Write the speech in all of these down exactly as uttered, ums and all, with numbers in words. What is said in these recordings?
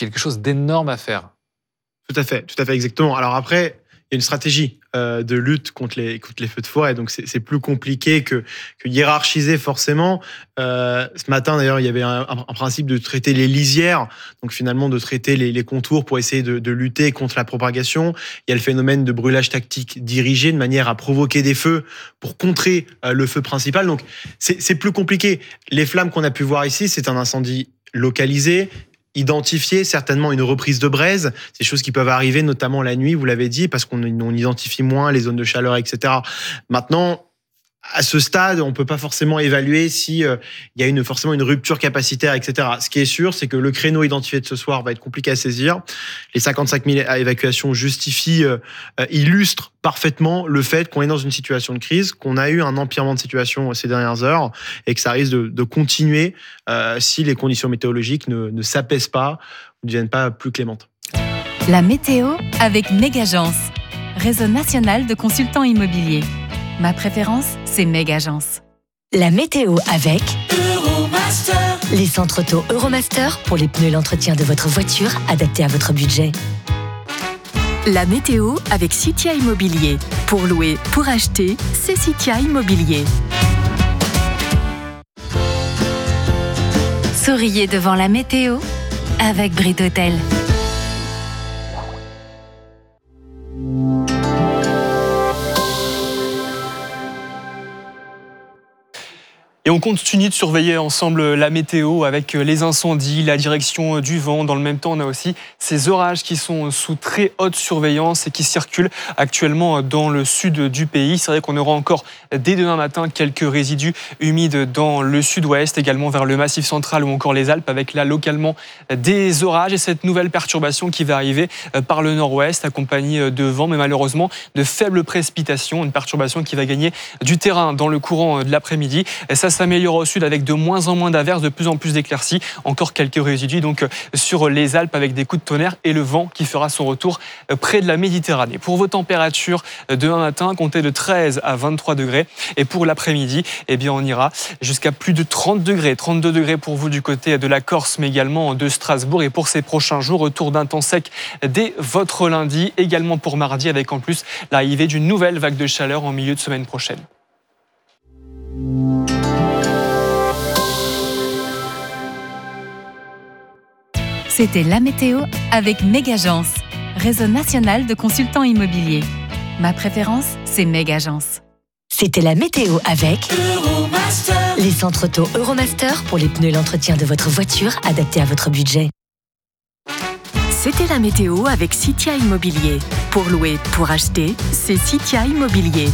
quelque chose d'énorme à faire. Tout à fait, tout à fait, exactement. Alors après, il y a une stratégie euh, de lutte contre les, contre les feux de forêt, donc c'est, c'est plus compliqué que, que hiérarchiser forcément. Euh, ce matin, d'ailleurs, il y avait un, un principe de traiter les lisières, donc finalement de traiter les, les contours pour essayer de, de lutter contre la propagation. Il y a le phénomène de brûlage tactique dirigé, de manière à provoquer des feux pour contrer euh, le feu principal. Donc c'est, c'est plus compliqué. Les flammes qu'on a pu voir ici, c'est un incendie localisé, identifier certainement une reprise de braise, c'est des choses qui peuvent arriver notamment la nuit, vous l'avez dit, parce qu'on on identifie moins les zones de chaleur, et cetera. Maintenant, à ce stade, on peut pas forcément évaluer si euh, il y a une forcément une rupture capacitaire, et cetera. Ce qui est sûr, c'est que le créneau identifié de ce soir va être compliqué à saisir. Les cinquante-cinq mille évacuations justifient, euh, euh, illustrent parfaitement le fait qu'on est dans une situation de crise, qu'on a eu un empirement de situation ces dernières heures et que ça risque de, de continuer euh, si les conditions météorologiques ne, ne s'apaisent pas ou ne deviennent pas plus clémentes. La météo avec Megagence, réseau national de consultants immobiliers. Ma préférence, c'est Megagence. La météo avec Euromaster. Les centres auto Euromaster pour les pneus et l'entretien de votre voiture adaptés à votre budget. La météo avec Citia Immobilier. Pour louer, pour acheter, c'est Citia Immobilier. Souriez devant la météo avec Brit Hôtel. Et on continue de surveiller ensemble la météo avec les incendies, la direction du vent. Dans le même temps, on a aussi ces orages qui sont sous très haute surveillance et qui circulent actuellement dans le sud du pays. C'est vrai qu'on aura encore dès demain matin quelques résidus humides dans le sud-ouest, également vers le Massif central ou encore les Alpes, avec là localement des orages et cette nouvelle perturbation qui va arriver par le nord-ouest, accompagnée de vent, mais malheureusement de faibles précipitations. Une perturbation qui va gagner du terrain dans le courant de l'après-midi. Et ça s'améliore au sud avec de moins en moins d'averses, de plus en plus d'éclaircies. Encore quelques résidus donc sur les Alpes avec des coups de tonnerre et le vent qui fera son retour près de la Méditerranée. Pour vos températures, demain matin, comptez de treize à vingt-trois degrés. Et pour l'après-midi, eh bien, on ira jusqu'à plus de trente degrés. trente-deux degrés pour vous du côté de la Corse, mais également de Strasbourg. Et pour ces prochains jours, retour d'un temps sec dès votre lundi. Également pour mardi, avec en plus l'arrivée d'une nouvelle vague de chaleur en milieu de semaine prochaine. C'était la météo avec Megagence, réseau national de consultants immobiliers. Ma préférence, c'est Megagence. C'était la météo avec Euromaster. Les centres auto Euromaster pour les pneus et l'entretien de votre voiture adaptés à votre budget. C'était la météo avec Citia Immobilier. Pour louer, pour acheter, c'est Citia Immobilier.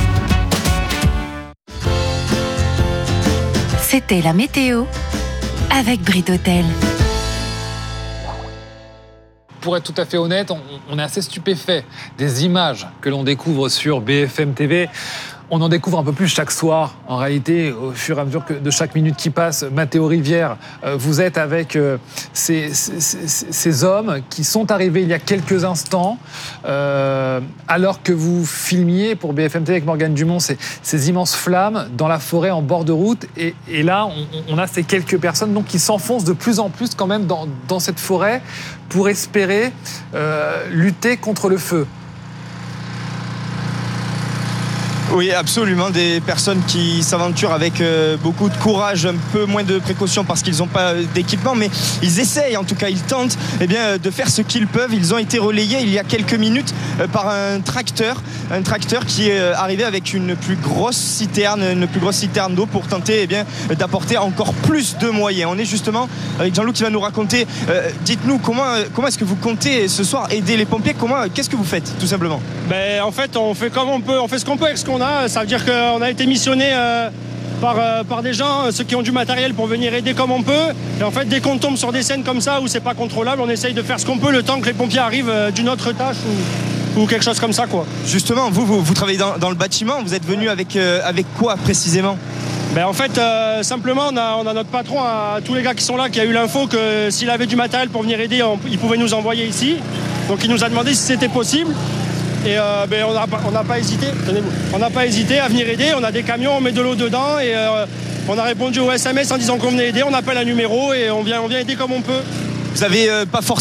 C'était la météo avec Brit Hôtel. Pour être tout à fait honnête, on, on est assez stupéfait des images que l'on découvre sur B F M T V. On en découvre un peu plus chaque soir. En réalité, au fur et à mesure que de chaque minute qui passe, Mathéo Rivière, euh, vous êtes avec euh, ces, ces, ces, ces hommes qui sont arrivés il y a quelques instants, euh, alors que vous filmiez pour B F M T V avec Morgane Dumont ces, ces immenses flammes dans la forêt en bord de route. Et, et là, on, on a ces quelques personnes donc, qui s'enfoncent de plus en plus quand même dans, dans cette forêt pour espérer euh, lutter contre le feu. Oui, absolument. Des personnes qui s'aventurent avec euh, beaucoup de courage, un peu moins de précaution parce qu'ils n'ont pas d'équipement, mais ils essayent, en tout cas, ils tentent eh bien, de faire ce qu'ils peuvent. Ils ont été relayés il y a quelques minutes euh, par un tracteur, un tracteur qui est euh, arrivé avec une plus grosse citerne, une plus grosse citerne d'eau pour tenter eh bien, d'apporter encore plus de moyens. On est justement avec Jean-Loup qui va nous raconter. Euh, dites-nous comment, comment est-ce que vous comptez ce soir aider les pompiers? Comment, qu'est-ce que vous faites, tout simplement? Ben, en fait, on fait comme on peut, on fait ce qu'on peut avec ce qu'on a. Ça veut dire qu'on a été missionné euh, par, euh, par des gens, ceux qui ont du matériel pour venir aider comme on peut. Et en fait, dès qu'on tombe sur des scènes comme ça où c'est pas contrôlable, on essaye de faire ce qu'on peut le temps que les pompiers arrivent euh, d'une autre tâche ou, ou quelque chose comme ça, quoi. Justement, vous, vous, vous travaillez dans, dans le bâtiment. Vous êtes venu avec, euh, avec quoi précisément? Ben en fait, euh, simplement, on a, on a notre patron, à, à tous les gars qui sont là, qui a eu l'info que s'il avait du matériel pour venir aider, on, il pouvait nous envoyer ici. Donc il nous a demandé si c'était possible. Et euh, ben, on n'a on n'a pas hésité, tenez-vous, on n'a pas hésité à venir aider. On a des camions, on met de l'eau dedans et euh, on a répondu au S M S en disant qu'on venait aider. On appelle un numéro et on vient, on vient aider comme on peut. Vous n'avez euh, pas forcément